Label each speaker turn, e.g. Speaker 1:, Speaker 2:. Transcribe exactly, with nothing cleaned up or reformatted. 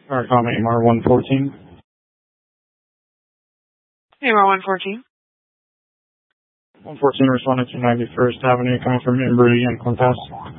Speaker 1: Or call me A M R one fourteen.
Speaker 2: A M R one fourteen.
Speaker 1: one fourteen responded to ninety-first Avenue coming from Embry and Compass.